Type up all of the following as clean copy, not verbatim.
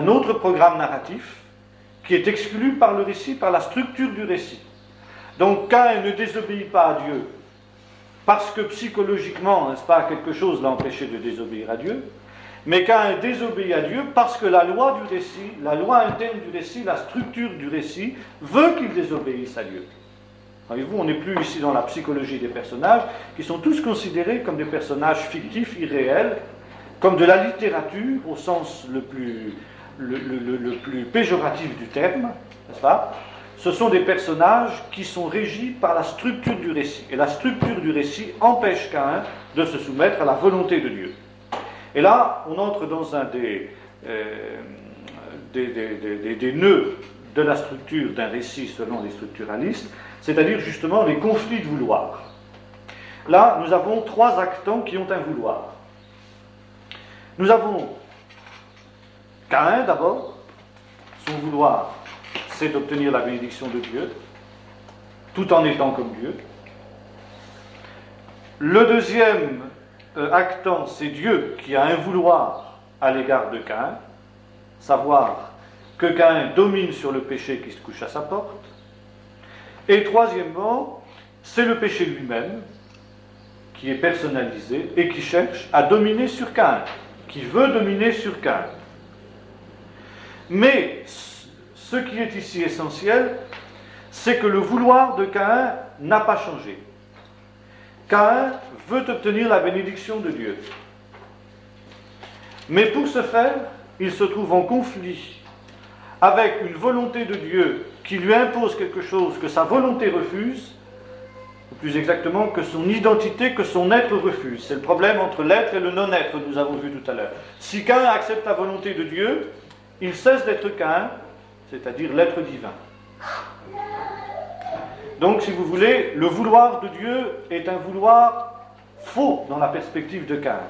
un autre programme narratif qui est exclu par le récit, par la structure du récit. Donc Caïn ne désobéit pas à Dieu parce que psychologiquement, n'est-ce pas, quelque chose l'a empêché de désobéir à Dieu, mais Caïn désobéit à Dieu parce que la loi du récit, la loi interne du récit, la structure du récit veut qu'il désobéisse à Dieu. Voyez-vous, on n'est plus ici dans la psychologie des personnages qui sont tous considérés comme des personnages fictifs, irréels, comme de la littérature au sens le plus péjoratif du terme, n'est-ce pas? Ce sont des personnages qui sont régis par la structure du récit. Et la structure du récit empêche Caïn de se soumettre à la volonté de Dieu. Et là, on entre dans un des nœuds de la structure d'un récit selon les structuralistes, c'est-à-dire justement les conflits de vouloir. Là, nous avons 3 actants qui ont un vouloir. Nous avons Caïn d'abord, son vouloir, c'est d'obtenir la bénédiction de Dieu, tout en étant comme Dieu. Le deuxième actant, c'est Dieu qui a un vouloir à l'égard de Caïn, savoir que Caïn domine sur le péché qui se couche à sa porte. Et troisièmement, c'est le péché lui-même qui est personnalisé et qui cherche à dominer sur Caïn, qui veut dominer sur Caïn. Mais ce qui est ici essentiel, c'est que le vouloir de Caïn n'a pas changé. Caïn veut obtenir la bénédiction de Dieu. Mais pour ce faire, il se trouve en conflit avec une volonté de Dieu qui lui impose quelque chose que sa volonté refuse, ou plus exactement que son identité, que son être refuse. C'est le problème entre l'être et le non-être que nous avons vu tout à l'heure. Si Caïn accepte la volonté de Dieu, il cesse d'être Caïn, c'est-à-dire l'être divin. Donc, si vous voulez, le vouloir de Dieu est un vouloir faux dans la perspective de Caïn.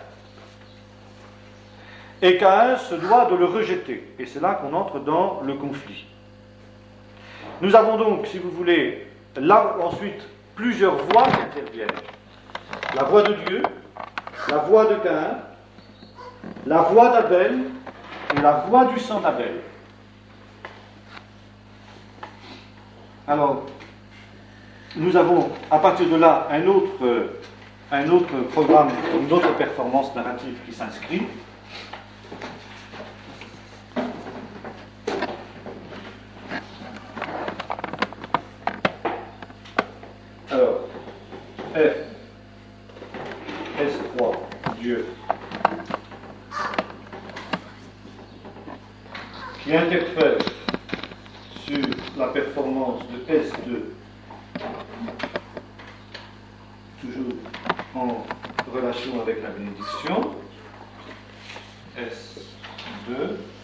Et Caïn se doit de le rejeter. Et c'est là qu'on entre dans le conflit. Nous avons donc, si vous voulez, là ensuite plusieurs voix qui interviennent. La voix de Dieu, la voix de Caïn, la voix d'Abel et la voix du sang d'Abel. Alors, nous avons à partir de là un autre programme, une autre performance narrative qui s'inscrit. Alors, F, S3, Dieu, qui interfère sur la performance de S2, toujours en relation avec la bénédiction, S2.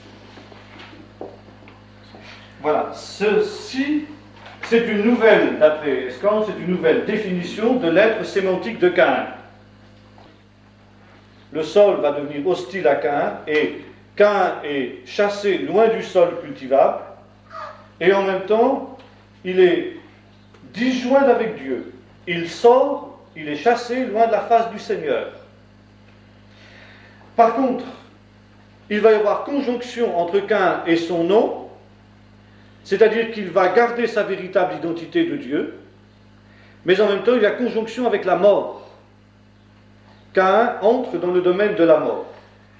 Voilà, ceci, c'est une nouvelle, d'après Escand, c'est une nouvelle définition de l'être sémantique de Caïn. Le sol va devenir hostile à Caïn, et Caïn est chassé loin du sol cultivable, et en même temps, il est disjoint avec Dieu. Il sort, il est chassé loin de la face du Seigneur. Par contre, il va y avoir conjonction entre Caïn et son nom, c'est-à-dire qu'il va garder sa véritable identité de Dieu, mais en même temps, il y a conjonction avec la mort. Caïn entre dans le domaine de la mort.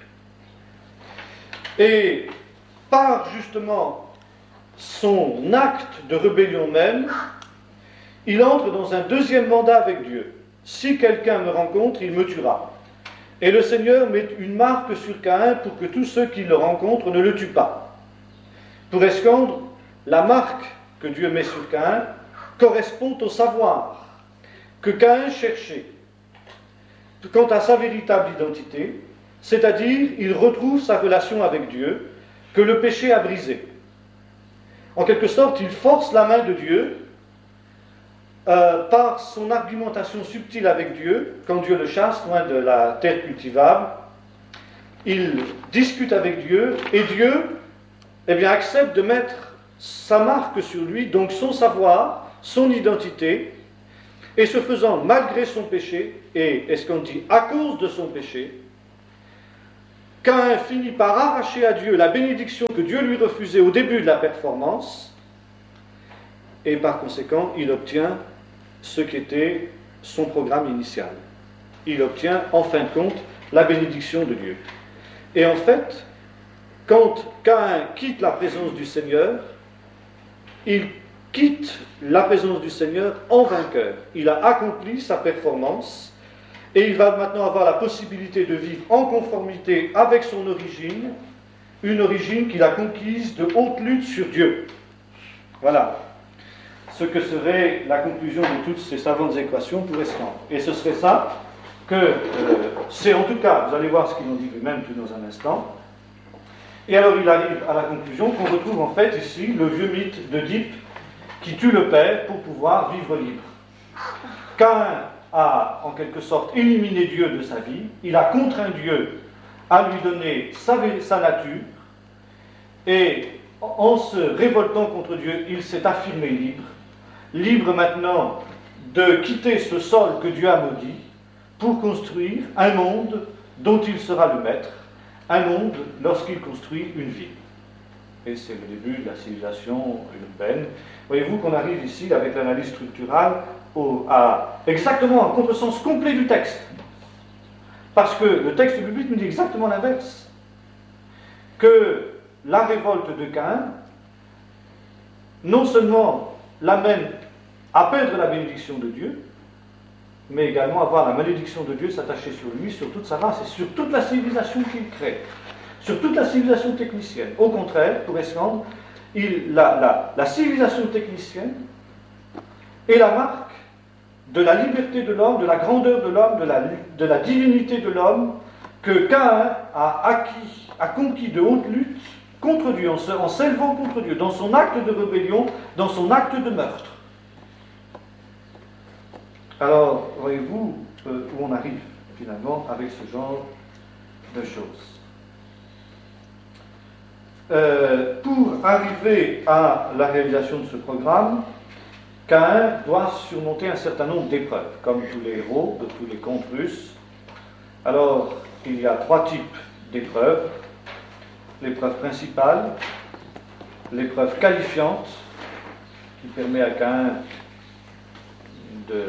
Et par justement son acte de rébellion même, il entre dans un deuxième mandat avec Dieu. Si quelqu'un me rencontre, il me tuera. Et le Seigneur met une marque sur Caïn pour que tous ceux qui le rencontrent ne le tuent pas. Pour Escandre, la marque que Dieu met sur Caïn correspond au savoir que Caïn cherchait quant à sa véritable identité, c'est-à-dire il retrouve sa relation avec Dieu que le péché a brisée. En quelque sorte, il force la main de Dieu par son argumentation subtile avec Dieu, quand Dieu le chasse loin de la terre cultivable. Il discute avec Dieu, et Dieu accepte de mettre sa marque sur lui, donc son savoir, son identité, et ce faisant, malgré son péché, et est-ce qu'on dit à cause de son péché, Caïn finit par arracher à Dieu la bénédiction que Dieu lui refusait au début de la performance, et par conséquent, il obtient ce qui était son programme initial. Il obtient, en fin de compte, la bénédiction de Dieu. Et en fait, quand Caïn quitte la présence du Seigneur, il quitte la présence du Seigneur en vainqueur. Il a accompli sa performance et il va maintenant avoir la possibilité de vivre en conformité avec son origine, une origine qu'il a conquise de haute lutte sur Dieu. Voilà ce que serait la conclusion de toutes ces savantes équations pour Esclandre. Et ce serait ça que c'est en tout cas, vous allez voir ce qu'ils ont dit eux-mêmes tout dans un instant. Et alors il arrive à la conclusion qu'on retrouve en fait ici le vieux mythe d'Oedipe qui tue le père pour pouvoir vivre libre. Caïn a en quelque sorte éliminé Dieu de sa vie, il a contraint Dieu à lui donner sa nature, et en se révoltant contre Dieu, il s'est affirmé libre, libre maintenant de quitter ce sol que Dieu a maudit pour construire un monde dont il sera le maître, un monde lorsqu'il construit une ville. Et c'est le début de la civilisation urbaine. Voyez-vous qu'on arrive ici, avec l'analyse structurale, à exactement un contresens complet du texte. Parce que le texte biblique nous dit exactement l'inverse. Que la révolte de Caïn, non seulement l'amène à perdre la bénédiction de Dieu, mais également à voir la malédiction de Dieu s'attacher sur lui, sur toute sa race et sur toute la civilisation qu'il crée, sur toute la civilisation technicienne. Au contraire, pour Esclandre, la civilisation technicienne est la marque de la liberté de l'homme, de la grandeur de l'homme, de la divinité de l'homme, que Caïn a conquis de haute lutte contre Dieu, en s'élevant contre Dieu, dans son acte de rébellion, dans son acte de meurtre. Alors, voyez-vous où on arrive finalement avec ce genre de choses. Pour arriver à la réalisation de ce programme, Caïn doit surmonter un certain nombre d'épreuves, comme tous les héros de tous les contes russes. Alors, il y a 3 types d'épreuves. L'épreuve principale, l'épreuve qualifiante, qui permet à Caïn de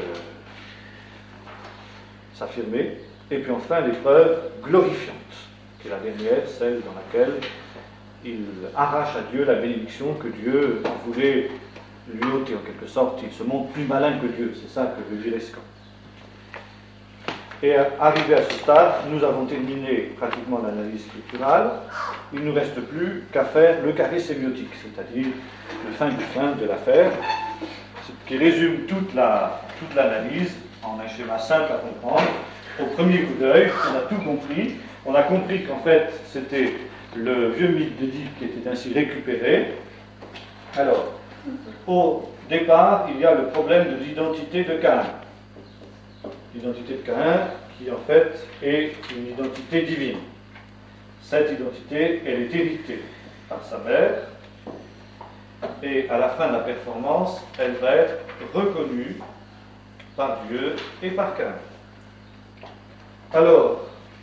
s'affirmer, et puis enfin l'épreuve glorifiante, qui est la dernière, celle dans laquelle il arrache à Dieu la bénédiction que Dieu voulait lui ôter, en quelque sorte. Il se montre plus malin que Dieu, c'est ça que veut dire Esclandre. Et arrivé à ce stade, nous avons terminé pratiquement l'analyse structurale. Il ne nous reste plus qu'à faire le carré sémiotique, c'est-à-dire le fin du fin de l'affaire, qui résume toute l'analyse en un schéma simple à comprendre. Au premier coup d'œil, on a tout compris. On a compris qu'en fait, c'était le vieux mythe d'Oedipe qui était ainsi récupéré. Alors, au départ, il y a le problème de l'identité de Caïn. L'identité de Caïn, qui en fait est une identité divine. Cette identité, elle est héritée par sa mère, et à la fin de la performance, elle va être reconnue par Dieu et par Caïn. Alors,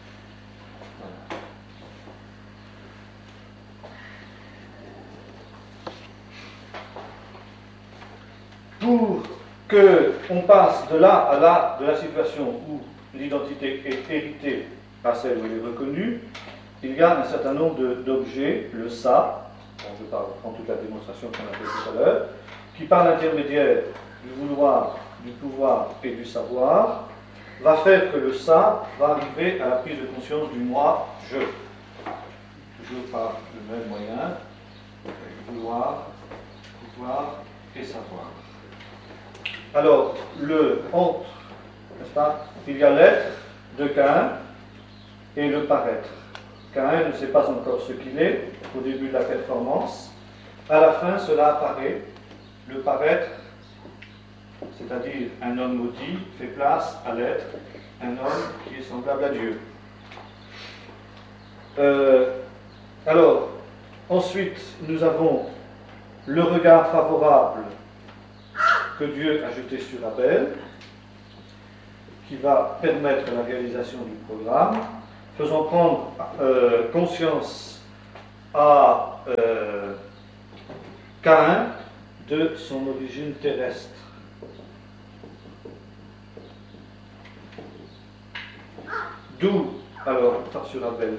pour qu'on passe de là à là, de la situation où l'identité est héritée à celle où elle est reconnue, il y a un certain nombre d'objets, le ça, je prends toute la démonstration qu'on a fait tout à l'heure, qui par l'intermédiaire du vouloir, du pouvoir et du savoir, va faire que le ça va arriver à la prise de conscience du moi, je. Toujours par le même moyen, vouloir, pouvoir et savoir. Alors, entre, n'est-ce pas, il y a l'être de Caïn et le paraître. Caïn ne sait pas encore ce qu'il est au début de la performance. À la fin, cela apparaît. Le paraître, c'est-à-dire un homme maudit, fait place à l'être, un homme qui est semblable à Dieu. Alors, ensuite, nous avons le regard favorable que Dieu a jeté sur Abel, qui va permettre la réalisation du programme. faisant prendre conscience à Caïn de son origine terrestre. D'où, alors, sur Abel,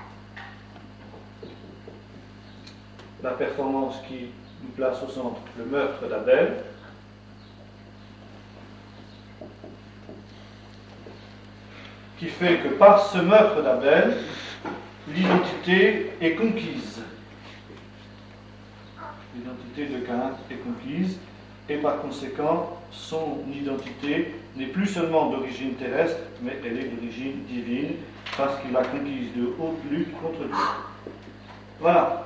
la performance qui nous place au centre, le meurtre d'Abel, qui fait que par ce meurtre d'Abel, l'identité est conquise. L'identité de Caïn est conquise, et par conséquent, son identité n'est plus seulement d'origine terrestre, mais elle est d'origine divine, parce qu'il a conquise de haute lutte contre Dieu. Voilà.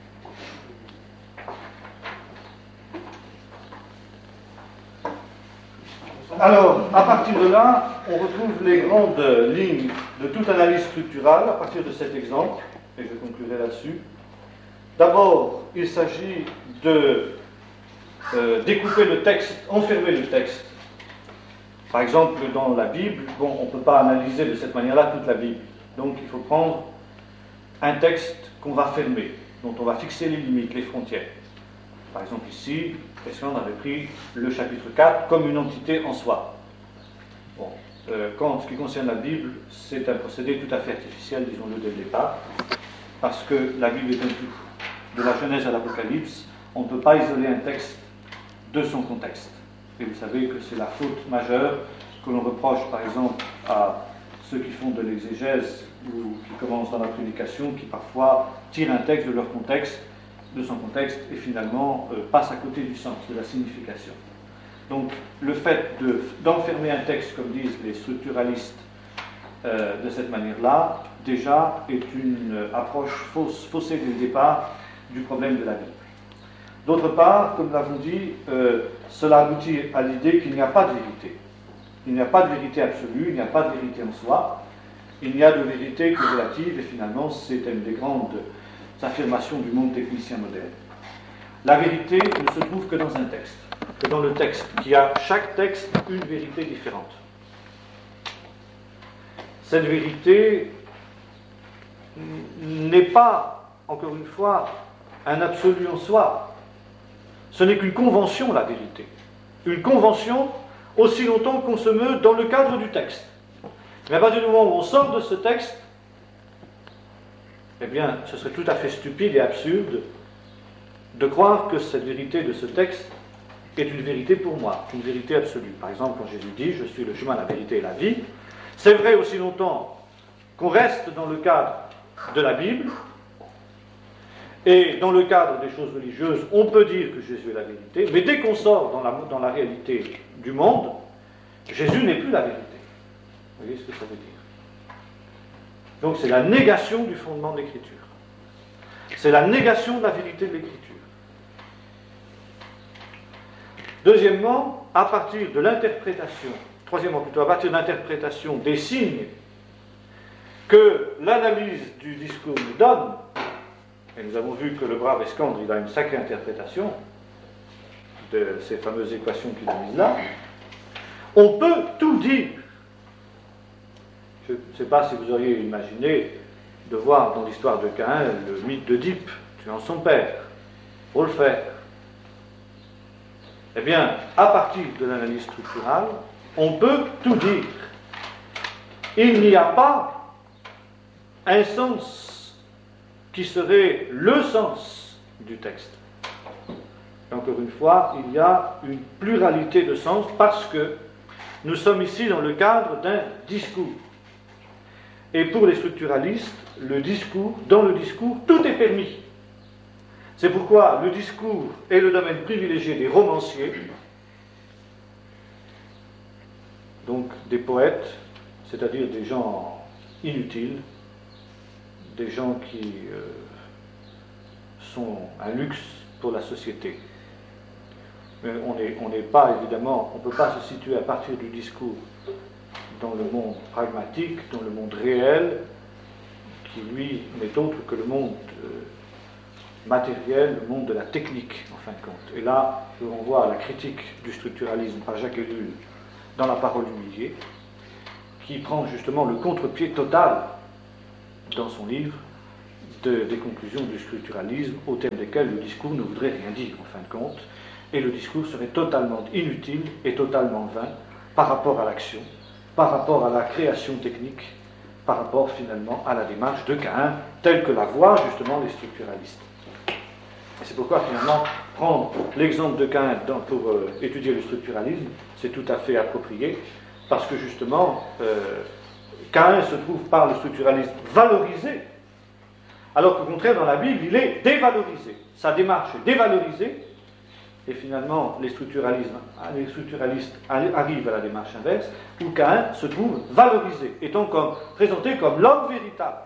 Alors, à partir de là, on retrouve les grandes lignes de toute analyse structurale à partir de cet exemple, et je conclurai là-dessus. D'abord, il s'agit de découper le texte, enfermer le texte. Par exemple, dans la Bible, bon, on ne peut pas analyser de cette manière-là toute la Bible. Donc, il faut prendre un texte qu'on va fermer, dont on va fixer les limites, les frontières. Par exemple, ici, on avait pris le chapitre 4 comme une entité en soi. Bon, en ce qui concerne la Bible, c'est un procédé tout à fait artificiel, disons-le dès le départ, parce que la Bible est un tout. De la Genèse à l'Apocalypse, on ne peut pas isoler un texte de son contexte. Et vous savez que c'est la faute majeure que l'on reproche, par exemple, à ceux qui font de l'exégèse ou qui commencent dans la prédication, qui parfois tirent un texte de leur contexte, de son contexte, et finalement passent à côté du sens, de la signification. Donc, le fait d'enfermer un texte, comme disent les structuralistes, de cette manière-là, déjà est une approche faussée dès le départ du problème de la Bible. D'autre part, comme nous l'avons dit, cela aboutit à l'idée qu'il n'y a pas de vérité. Il n'y a pas de vérité absolue, il n'y a pas de vérité en soi, il n'y a de vérité que relative, et finalement, c'est une des grandes affirmations du monde technicien moderne. La vérité ne se trouve que dans un texte, que dans le texte, qui a chaque texte une vérité différente. Cette vérité n'est pas, encore une fois, un absolu en soi. Ce n'est qu'une convention, la vérité. Une convention aussi longtemps qu'on se meut dans le cadre du texte. Mais à partir du moment où on sort de ce texte, eh bien, ce serait tout à fait stupide et absurde de croire que cette vérité de ce texte est une vérité pour moi, une vérité absolue. Par exemple, quand Jésus dit « Je suis le chemin, la vérité et la vie », c'est vrai aussi longtemps qu'on reste dans le cadre de la Bible, et dans le cadre des choses religieuses, on peut dire que Jésus est la vérité, mais dès qu'on sort dans la réalité du monde, Jésus n'est plus la vérité. Vous voyez ce que ça veut dire? Donc c'est la négation du fondement de l'Écriture. C'est la négation de la vérité de l'Écriture. Deuxièmement, à partir de l'interprétation, troisièmement plutôt, à partir de l'interprétation des signes que l'analyse du discours nous donne, et nous avons vu que le brave Escandre, il a une sacrée interprétation de ces fameuses équations qu'il a mises là, on peut tout dire. Je ne sais pas si vous auriez imaginé de voir dans l'histoire de Caïn le mythe d'Oedipe tuant son père. Pour le faire. Eh bien, à partir de l'analyse structurale, on peut tout dire. Il n'y a pas un sens qui serait le sens du texte. Et encore une fois, il y a une pluralité de sens parce que nous sommes ici dans le cadre d'un discours. Et pour les structuralistes, dans le discours, tout est permis. C'est pourquoi le discours est le domaine privilégié des romanciers, donc des poètes, c'est-à-dire des gens inutiles, des gens qui sont un luxe pour la société. Mais on n'est pas, évidemment, on ne peut pas se situer à partir du discours dans le monde pragmatique, dans le monde réel, qui lui n'est autre que le monde matériel, le monde de la technique, en fin de compte. Et là, je renvoie à la critique du structuralisme par Jacques Ellul dans La parole humiliée, qui prend justement le contre-pied total dans son livre des conclusions du structuralisme, au terme desquelles le discours ne voudrait rien dire en fin de compte, et le discours serait totalement inutile et totalement vain par rapport à l'action, par rapport à la création technique, par rapport finalement à la démarche de Caïn, telle que la voient justement les structuralistes. Et c'est pourquoi finalement prendre l'exemple de Caïn pour étudier le structuralisme, c'est tout à fait approprié, parce que justement Caïn se trouve par le structuralisme valorisé, alors qu'au contraire dans la Bible il est dévalorisé. Sa démarche est dévalorisée, et finalement les structuralistes arrivent à la démarche inverse, où Caïn se trouve valorisé, étant présenté comme l'homme véritable.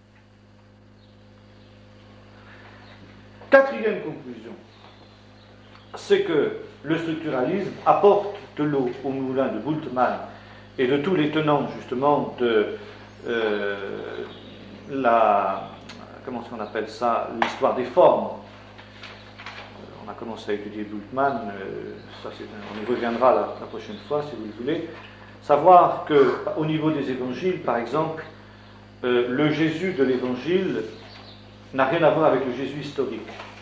Quatrième conclusion, c'est que le structuralisme apporte de l'eau au moulin de Bultmann et de tous les tenants justement de comment est-ce qu'on appelle ça, l'histoire des formes. On a commencé à étudier Bultmann, on y reviendra la prochaine fois si vous le voulez. Savoir qu'au niveau des évangiles, par exemple, le Jésus de l'évangile n'a rien à voir avec le Jésus historique.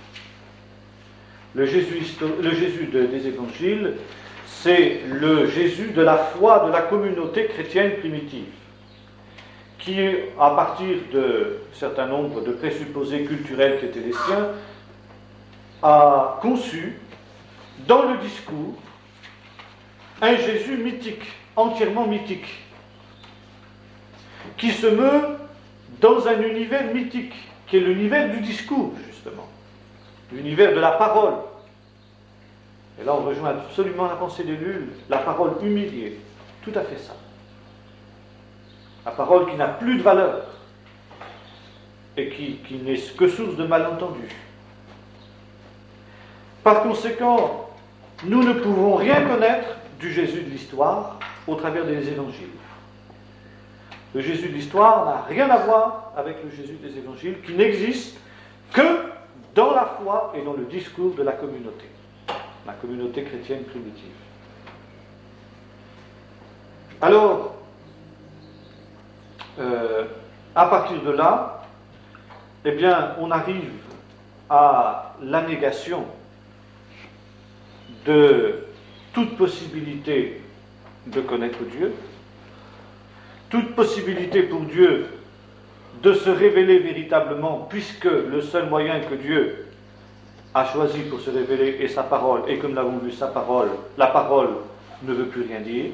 Le Jésus des évangiles, c'est le Jésus de la foi de la communauté chrétienne primitive, qui, à partir de certain nombre de présupposés culturels qui étaient les siens, a conçu dans le discours un Jésus mythique, entièrement mythique, qui se meut dans un univers mythique, qui est l'univers du discours, justement, l'univers de la parole. Et là, on rejoint absolument la pensée de Lull, la parole humiliée, tout à fait ça. La parole qui n'a plus de valeur et qui n'est que source de malentendus. Par conséquent, nous ne pouvons rien connaître du Jésus de l'histoire au travers des évangiles. Le Jésus de l'histoire n'a rien à voir avec le Jésus des évangiles, qui n'existe que dans la foi et dans le discours de la communauté chrétienne primitive. Alors, à partir de là, eh bien, on arrive à la négation de toute possibilité de connaître Dieu, toute possibilité pour Dieu de se révéler véritablement, puisque le seul moyen que Dieu a choisi pour se révéler est sa parole, et comme nous l'avons vu, la parole ne veut plus rien dire.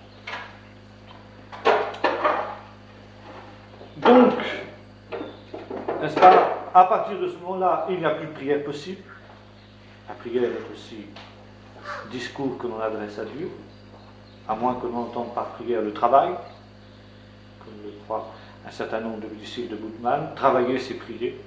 Donc, n'est-ce pas, à partir de ce moment-là, il n'y a plus de prière possible. La prière est aussi discours que l'on adresse à Dieu, à moins que l'on entende par prière le travail, comme le croit un certain nombre de disciples de Bultmann. Travailler, c'est prier.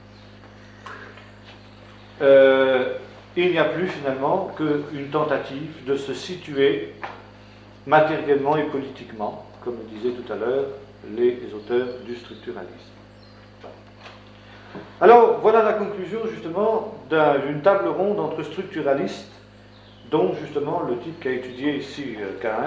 Il n'y a plus finalement qu'une tentative de se situer matériellement et politiquement, comme le disaient tout à l'heure les auteurs du structuralisme. Alors, voilà la conclusion justement d'une table ronde entre structuralistes, dont justement le type qu'a étudié ici Caïn,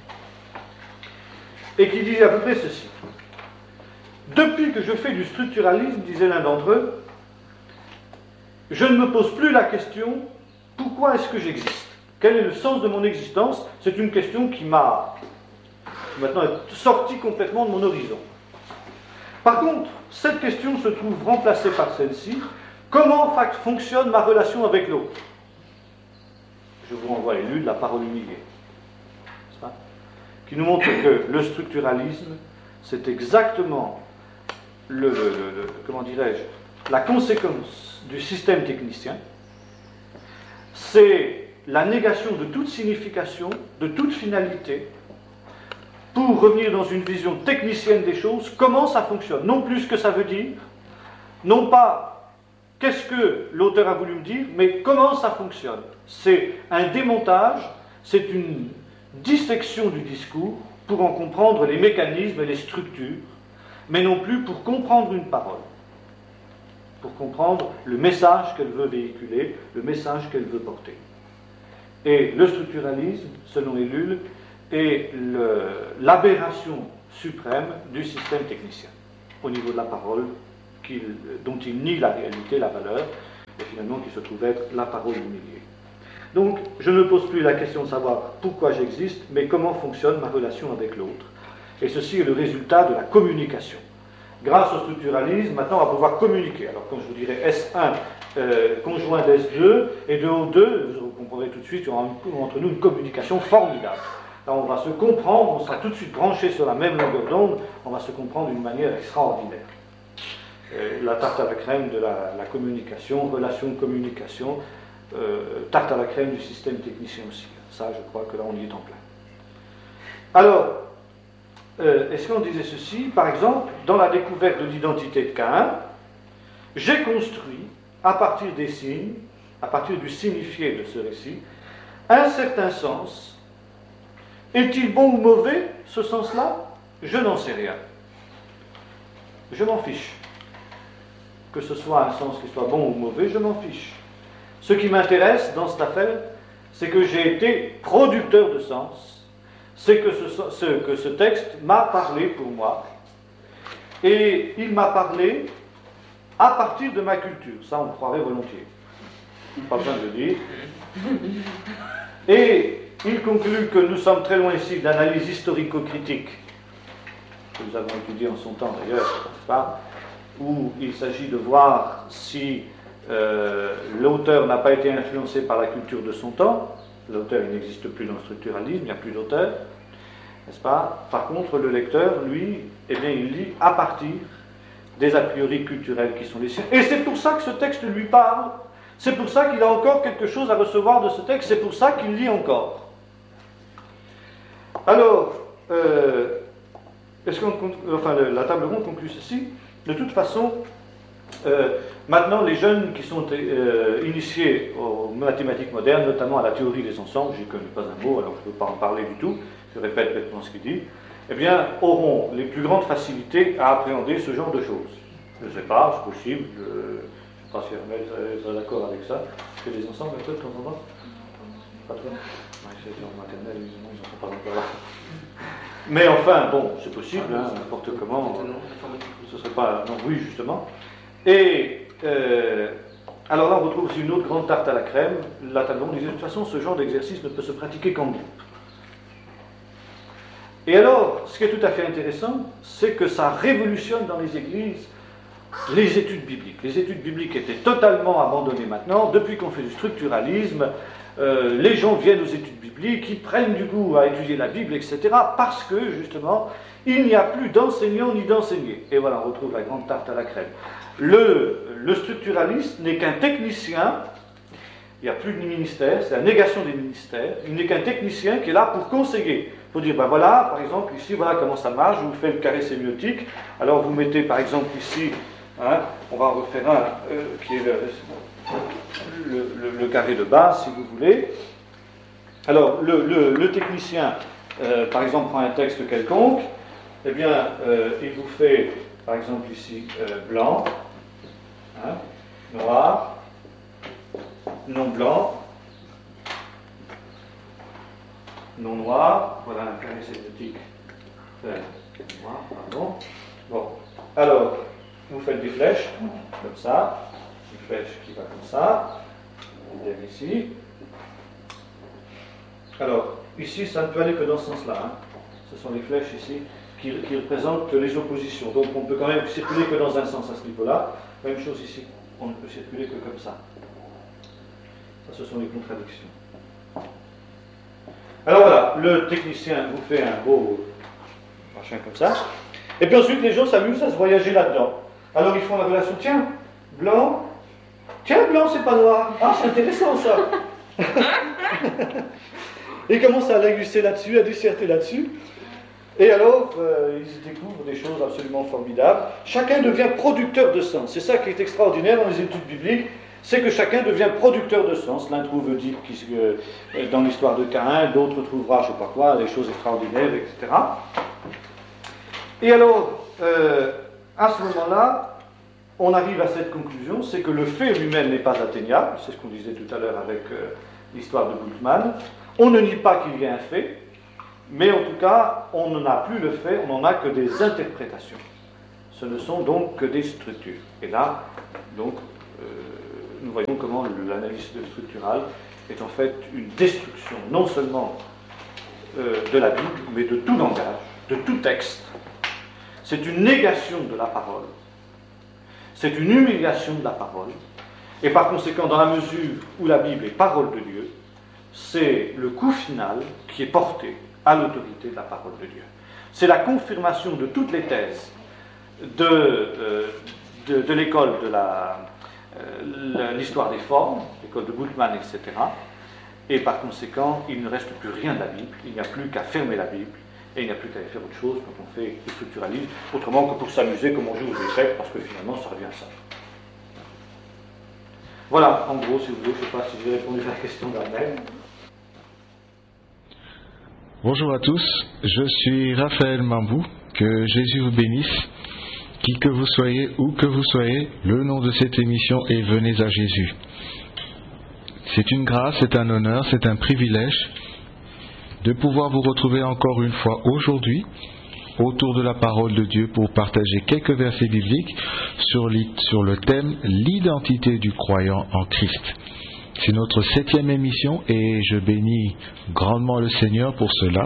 et qui dit à peu près ceci. Depuis que je fais du structuralisme, disait l'un d'entre eux, je ne me pose plus la question pourquoi est-ce que j'existe ? Quel est le sens de mon existence ? C'est une question qui m'a maintenant sortie complètement de mon horizon. Par contre, cette question se trouve remplacée par celle-ci. Comment fonctionne ma relation avec l'autre ? Je vous renvoie à Lull, la parole humiliée, qui nous montre que le structuralisme, c'est exactement comment dirais-je, la conséquence du système technicien. C'est la négation de toute signification, de toute finalité, pour revenir dans une vision technicienne des choses, comment ça fonctionne, non plus ce que ça veut dire, non pas qu'est-ce que l'auteur a voulu me dire, mais comment ça fonctionne. C'est un démontage, c'est une dissection du discours pour en comprendre les mécanismes et les structures, mais non plus pour comprendre une parole, pour comprendre le message qu'elle veut véhiculer, le message qu'elle veut porter. Et le structuralisme, selon Lull, est l'aberration suprême du système technicien. au niveau de la parole, dont il nie la réalité, la valeur, et finalement qui se trouve être la parole humiliée. Donc, je ne pose plus la question de savoir pourquoi j'existe, mais comment fonctionne ma relation avec l'autre. Et ceci est le résultat de la communication. Grâce au structuralisme, maintenant, on va pouvoir communiquer. Alors, quand je vous dirai S1 conjoint d'S2 et de O2, vous comprendrez tout de suite, il y aura entre nous une communication formidable. Là, on va se comprendre, on sera tout de suite branchés sur la même longueur d'onde, on va se comprendre d'une manière extraordinaire. La tarte à la crème de la communication, relation-communication, tarte à la crème du système technicien aussi. Ça, je crois que là, on y est en plein. Alors, est-ce qu'on disait ceci? Par exemple, dans la découverte de l'identité de Caïn, j'ai construit, à partir des signes, à partir du signifié de ce récit, un certain sens. Est-il bon ou mauvais, ce sens-là? Je n'en sais rien. Je m'en fiche. Que ce soit un sens qui soit bon ou mauvais, je m'en fiche. Ce qui m'intéresse dans cette affaire, c'est que j'ai été producteur de sens, c'est que ce texte m'a parlé pour moi, et il m'a parlé à partir de ma culture. Ça, on croirait volontiers. Pas besoin de le dire. Et il conclut que nous sommes très loin ici d'analyse historico-critique, que nous avons étudié en son temps d'ailleurs, pas, où il s'agit de voir si l'auteur n'a pas été influencé par la culture de son temps. L'auteur, il n'existe plus dans le structuralisme, il n'y a plus d'auteur, n'est-ce pas? Par contre, le lecteur, lui, eh bien, il lit à partir des a priori culturels qui sont les siens. Et c'est pour ça que ce texte lui parle. C'est pour ça qu'il a encore quelque chose à recevoir de ce texte. C'est pour ça qu'il lit encore. Alors, la table ronde conclut ceci. De toute façon, maintenant, les jeunes qui sont initiés aux mathématiques modernes, notamment à la théorie des ensembles, j'y connais pas un mot, alors je ne peux pas en parler du tout, je répète bêtement ce qu'il dit, eh bien, auront les plus grandes facilités à appréhender ce genre de choses. Je ne sais pas, c'est possible, je ne sais pas si Hermel est d'accord avec ça. Est-ce que les ensembles, un peu, de temps en temps? Pas toi? Oui, c'est en maternelle, évidemment, ils n'en sont pas encore là. Mais enfin, bon, c'est possible, hein, n'importe comment. Ce serait pas... Non, oui, justement. Et alors là, on retrouve aussi une autre grande tarte à la crème. La table ronde disait, de toute façon, ce genre d'exercice ne peut se pratiquer qu'en groupe. Et alors, ce qui est tout à fait intéressant, c'est que ça révolutionne dans les églises les études bibliques. Les études bibliques étaient totalement abandonnées maintenant. Depuis qu'on fait du structuralisme, les gens viennent aux études bibliques, ils prennent du goût à étudier la Bible, etc., parce que, justement, il n'y a plus d'enseignants ni d'enseignés. Et voilà, on retrouve la grande tarte à la crème. Le structuraliste n'est qu'un technicien, il n'y a plus de ministère, c'est la négation des ministères, il n'est qu'un technicien qui est là pour conseiller. Il faut dire, ben voilà, par exemple, ici, voilà comment ça marche, je vous fais le carré sémiotique, alors vous mettez, par exemple, ici, hein, on va en refaire un qui est le carré de base, si vous voulez. Alors, le technicien, par exemple, prend un texte quelconque, eh bien, il vous fait, par exemple, ici, blanc, hein, noir, non blanc, non noir, voilà un carré sémiotique noir, pardon. Bon, alors, vous faites des flèches, comme ça, une flèche qui va comme ça, idem ici. Alors, ici, ça ne peut aller que dans ce sens-là. Hein. Ce sont les flèches ici qui représentent les oppositions. Donc, on ne peut quand même circuler que dans un sens à ce niveau-là. Même chose ici, on ne peut circuler que comme ça. Ça, ce sont les contradictions. Alors voilà, le technicien vous fait un beau machin comme ça. Et puis ensuite, les gens s'amusent à se voyager là-dedans. Alors, ils font la relation, tiens, blanc, c'est pas noir. Ah, c'est intéressant, ça. Ils commencent à linguister là-dessus, à disserter là-dessus. Et alors, ils découvrent des choses absolument formidables. Chacun devient producteur de sens. C'est ça qui est extraordinaire dans les études bibliques, c'est que chacun devient producteur de sens. L'un trouve Oedipe dans l'histoire de Caïn, d'autres trouvera, je ne sais pas quoi, des choses extraordinaires, etc. Et alors, à ce moment-là, on arrive à cette conclusion, c'est que le fait lui-même n'est pas atteignable, c'est ce qu'on disait tout à l'heure avec l'histoire de Bultmann. On ne nie pas qu'il y ait un fait, mais en tout cas, on n'en a plus le fait, on n'en a que des interprétations. Ce ne sont donc que des structures. Et là, donc, nous voyons comment l'analyse structurale est en fait une destruction non seulement de la Bible, mais de tout langage, de tout texte. C'est une négation de la parole. C'est une humiliation de la parole. Et par conséquent, dans la mesure où la Bible est parole de Dieu, c'est le coup final qui est porté à l'autorité de la parole de Dieu. C'est la confirmation de toutes les thèses de l'école de l'histoire des formes, l'école de Bultmann, etc. Et par conséquent, il ne reste plus rien de la Bible, il n'y a plus qu'à fermer la Bible, et il n'y a plus qu'à y faire autre chose quand on fait le structuralisme, autrement que pour s'amuser comme on joue aux échecs, parce que finalement ça revient à ça. Voilà, en gros, si vous voulez, je ne sais pas si j'ai répondu à la question d'Armel. Bonjour à tous, je suis Raphaël Mambou, que Jésus vous bénisse. Qui que vous soyez, où que vous soyez, le nom de cette émission est Venez à Jésus. C'est une grâce, c'est un honneur, c'est un privilège de pouvoir vous retrouver encore une fois aujourd'hui autour de la parole de Dieu pour partager quelques versets bibliques sur le thème l'identité du croyant en Christ. C'est notre 7e émission et je bénis grandement le Seigneur pour cela,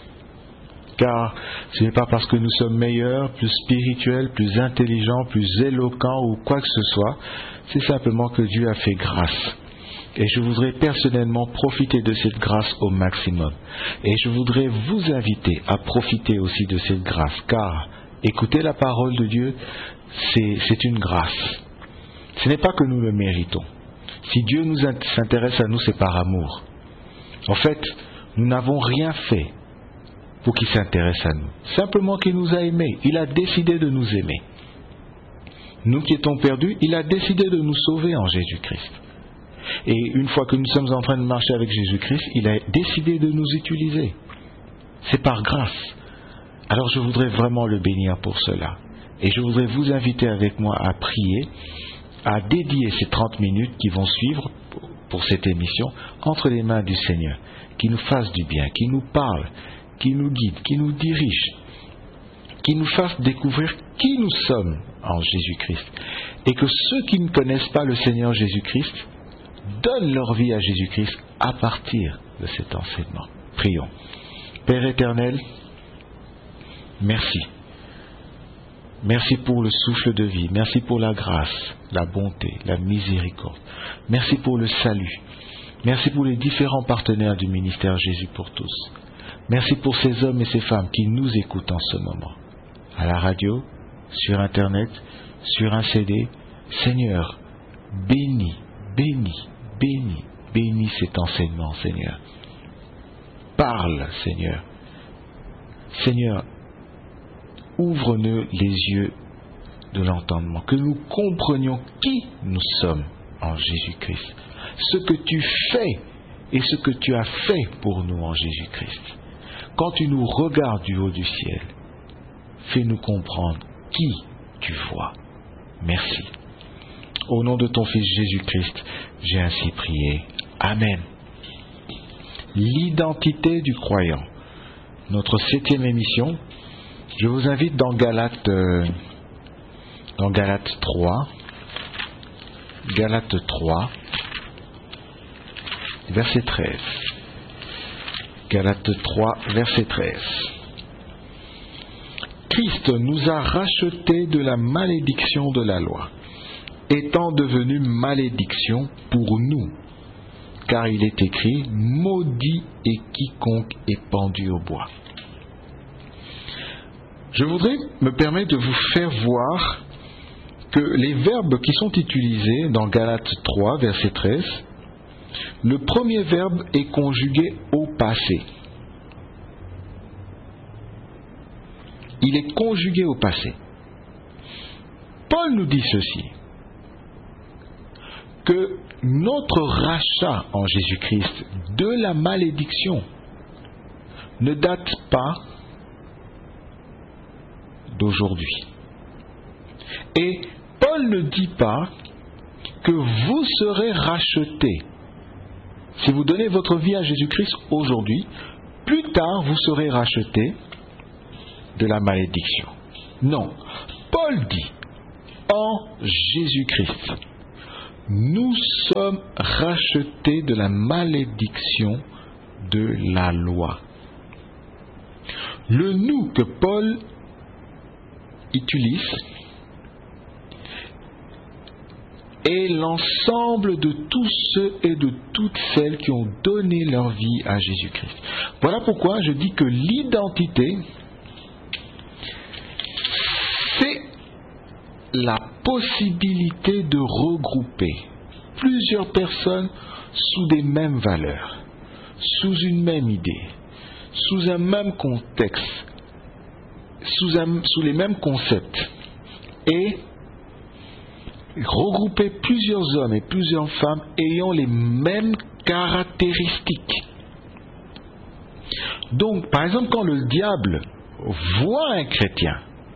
car ce n'est pas parce que nous sommes meilleurs, plus spirituels, plus intelligents, plus éloquents ou quoi que ce soit, c'est simplement que Dieu a fait grâce. Et je voudrais personnellement profiter de cette grâce au maximum. Et je voudrais vous inviter à profiter aussi de cette grâce, car écouter la parole de Dieu, c'est une grâce. Ce n'est pas que nous le méritons. Si Dieu s'intéresse à nous, c'est par amour. En fait, nous n'avons rien fait pour qu'il s'intéresse à nous. Simplement qu'il nous a aimés. Il a décidé de nous aimer. Nous qui étions perdus, il a décidé de nous sauver en Jésus-Christ. Et une fois que nous sommes en train de marcher avec Jésus-Christ, il a décidé de nous utiliser. C'est par grâce. Alors je voudrais vraiment le bénir pour cela. Et je voudrais vous inviter avec moi à prier, à dédier ces 30 minutes qui vont suivre pour cette émission entre les mains du Seigneur, qui nous fasse du bien, qui nous parle, qui nous guide, qui nous dirige, qui nous fasse découvrir qui nous sommes en Jésus-Christ. Et que ceux qui ne connaissent pas le Seigneur Jésus-Christ donnent leur vie à Jésus-Christ à partir de cet enseignement. Prions. Père éternel, merci. Merci pour le souffle de vie. Merci pour la grâce, la bonté, la miséricorde. Merci pour le salut. Merci pour les différents partenaires du ministère Jésus pour tous. Merci pour ces hommes et ces femmes qui nous écoutent en ce moment. À la radio, sur Internet, sur un CD. Seigneur, bénis, bénis, bénis, bénis cet enseignement, Seigneur. Parle, Seigneur. Seigneur, ouvre-nous les yeux de l'entendement, que nous comprenions qui nous sommes en Jésus-Christ, ce que tu fais et ce que tu as fait pour nous en Jésus-Christ. Quand tu nous regardes du haut du ciel, fais-nous comprendre qui tu vois. Merci. Au nom de ton Fils Jésus-Christ, j'ai ainsi prié. Amen. L'identité du croyant. Notre 7e émission. Je vous invite dans Galates 3. Galates 3, verset 13. Galates 3, verset 13. Christ nous a rachetés de la malédiction de la loi, étant devenu malédiction pour nous, car il est écrit, maudit est quiconque est pendu au bois. Je voudrais me permettre de vous faire voir que les verbes qui sont utilisés dans Galates 3, verset 13, le premier verbe est conjugué au passé. Il est conjugué au passé. Paul nous dit ceci, que notre rachat en Jésus-Christ de la malédiction ne date pas d'aujourd'hui. Et Paul ne dit pas que vous serez rachetés. Si vous donnez votre vie à Jésus-Christ aujourd'hui, plus tard vous serez rachetés de la malédiction. Non. Paul dit, en Jésus-Christ, nous sommes rachetés de la malédiction de la loi. Le nous que Paul utilise est l'ensemble de tous ceux et de toutes celles qui ont donné leur vie à Jésus-Christ. Voilà pourquoi je dis que l'identité, c'est la possibilité de regrouper plusieurs personnes sous des mêmes valeurs, sous une même idée, sous un même contexte, sous les mêmes concepts, et regrouper plusieurs hommes et plusieurs femmes ayant les mêmes caractéristiques. Donc, par exemple, quand le diable voit un chrétien,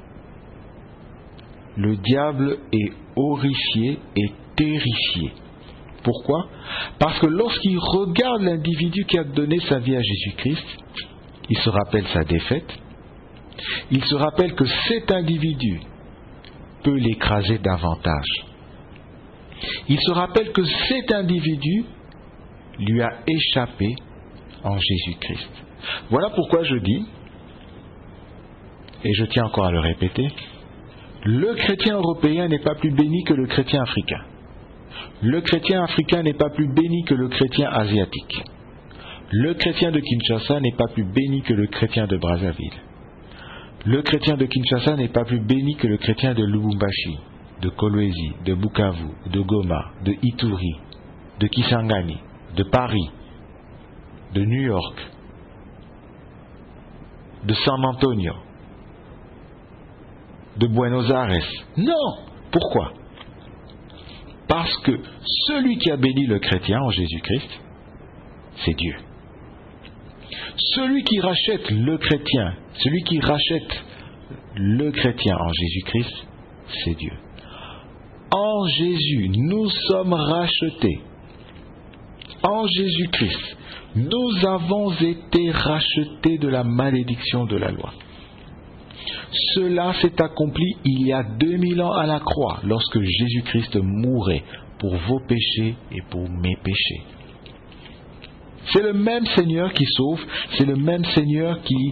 le diable est horrifié et terrifié. Pourquoi? Parce que lorsqu'il regarde l'individu qui a donné sa vie à Jésus-Christ, il se rappelle sa défaite, il se rappelle que cet individu peut l'écraser davantage. Il se rappelle que cet individu lui a échappé en Jésus-Christ. Voilà pourquoi je dis, et je tiens encore à le répéter, le chrétien européen n'est pas plus béni que le chrétien africain. Le chrétien africain n'est pas plus béni que le chrétien asiatique. Le chrétien de Kinshasa n'est pas plus béni que le chrétien de Brazzaville. Le chrétien de Kinshasa n'est pas plus béni que le chrétien de Lubumbashi, de Kolwezi, de Bukavu, de Goma, de Ituri, de Kisangani, de Paris, de New York, de San Antonio, de Buenos Aires. Non! Pourquoi? Parce que celui qui a béni le chrétien en Jésus-Christ, c'est Dieu. Celui qui rachète le chrétien en Jésus-Christ, c'est Dieu. En Jésus, nous sommes rachetés. En Jésus-Christ, nous avons été rachetés de la malédiction de la loi. Cela s'est accompli il y a 2000 ans à la croix, lorsque Jésus-Christ mourait pour vos péchés et pour mes péchés. C'est le même Seigneur qui sauve, c'est le même Seigneur qui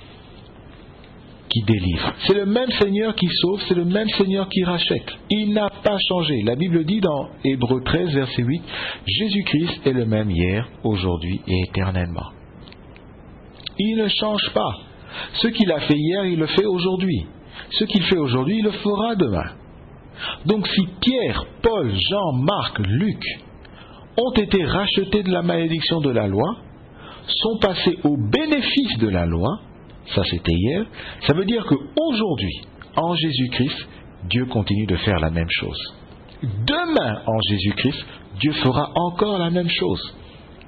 délivre. C'est le même Seigneur qui sauve, c'est le même Seigneur qui rachète. Il n'a pas changé. La Bible dit dans Hébreux 13, verset 8, Jésus-Christ est le même hier, aujourd'hui et éternellement. Il ne change pas. Ce qu'il a fait hier, il le fait aujourd'hui. Ce qu'il fait aujourd'hui, il le fera demain. Donc si Pierre, Paul, Jean, Marc, Luc ont été rachetés de la malédiction de la loi, sont passés au bénéfice de la loi, ça c'était hier, ça veut dire qu'aujourd'hui, en Jésus-Christ, Dieu continue de faire la même chose. Demain, en Jésus-Christ, Dieu fera encore la même chose.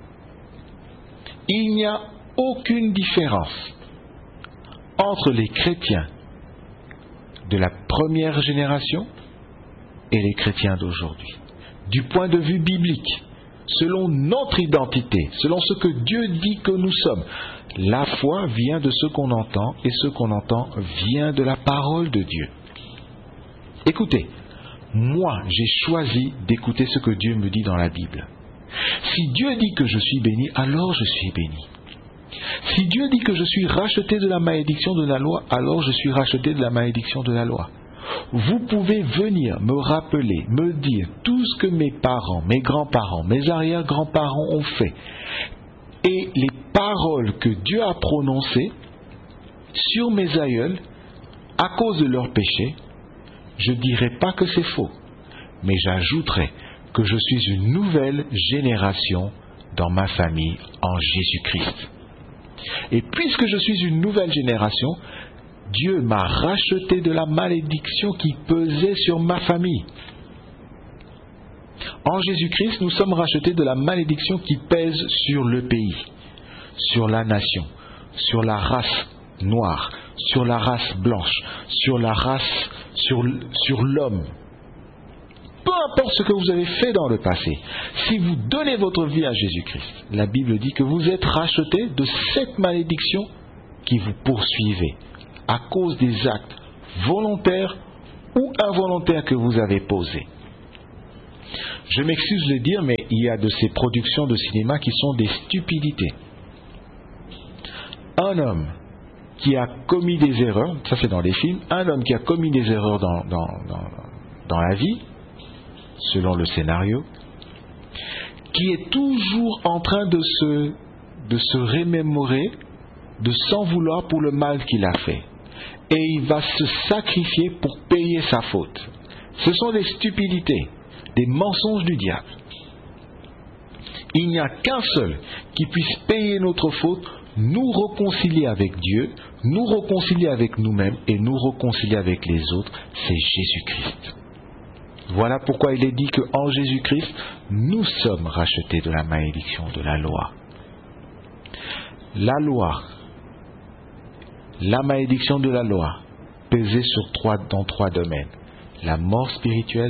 Il n'y a aucune différence entre les chrétiens de la première génération et les chrétiens d'aujourd'hui. Du point de vue biblique, selon notre identité, selon ce que Dieu dit que nous sommes, la foi vient de ce qu'on entend et ce qu'on entend vient de la parole de Dieu. Écoutez, moi j'ai choisi d'écouter ce que Dieu me dit dans la Bible. Si Dieu dit que je suis béni, alors je suis béni. Si Dieu dit que je suis racheté de la malédiction de la loi, alors je suis racheté de la malédiction de la loi. Vous pouvez venir me rappeler, me dire tout ce que mes parents, mes grands-parents, mes arrière-grands-parents ont fait et les paroles que Dieu a prononcées sur mes aïeuls à cause de leurs péchés. Je ne dirai pas que c'est faux, mais j'ajouterai que je suis une nouvelle génération dans ma famille en Jésus-Christ. Et puisque je suis une nouvelle génération, Dieu m'a racheté de la malédiction qui pesait sur ma famille. En Jésus-Christ, nous sommes rachetés de la malédiction qui pèse sur le pays, sur la nation, sur la race noire, sur la race blanche, sur la race, sur l'homme. Peu importe ce que vous avez fait dans le passé, si vous donnez votre vie à Jésus-Christ, la Bible dit que vous êtes rachetés de cette malédiction qui vous poursuivait à cause des actes volontaires ou involontaire que vous avez posé. Je m'excuse de le dire, mais il y a de ces productions de cinéma qui sont des stupidités. Un homme qui a commis des erreurs, ça c'est dans les films, un homme qui a commis des erreurs dans la vie, selon le scénario, qui est toujours en train de se remémorer, de s'en vouloir pour le mal qu'il a fait. Et il va se sacrifier pour payer sa faute. Ce sont des stupidités, des mensonges du diable. Il n'y a qu'un seul qui puisse payer notre faute, nous réconcilier avec Dieu, nous réconcilier avec nous-mêmes et nous réconcilier avec les autres, c'est Jésus-Christ. Voilà pourquoi il est dit qu'en Jésus-Christ, nous sommes rachetés de la malédiction de la loi. La loi, la malédiction de la loi, pesait dans trois domaines. La mort spirituelle,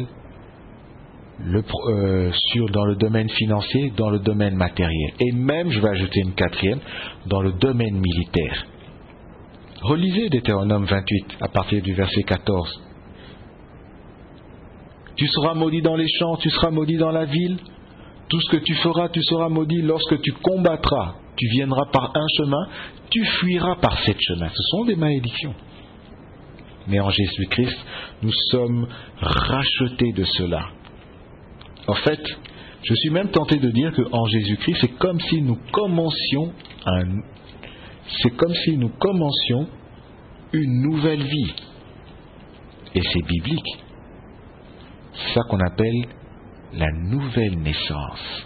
dans le domaine financier, dans le domaine matériel. Et même, je vais ajouter une quatrième, dans le domaine militaire. Relisez Deutéronome 28, à partir du verset 14. Tu seras maudit dans les champs, tu seras maudit dans la ville. Tout ce que tu feras, tu seras maudit. Lorsque tu combattras, tu viendras par un chemin, tu fuiras par sept chemins. Ce sont des malédictions. Mais en Jésus-Christ, nous sommes rachetés de cela. En fait, je suis même tenté de dire qu'en Jésus-Christ, c'est comme si nous commencions une nouvelle vie. Et c'est biblique. C'est ça qu'on appelle la nouvelle naissance.